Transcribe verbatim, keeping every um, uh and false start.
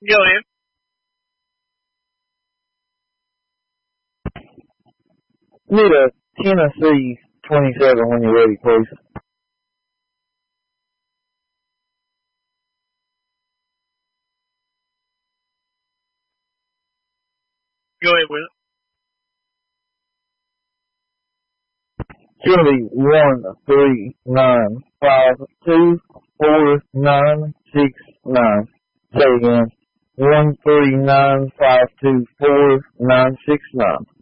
Go ahead. Need a Tennessee twenty-seven when you're ready, please. Go ahead with it. It's going to be one three nine five two four nine six nine. Say again. One three nine five two four nine six nine.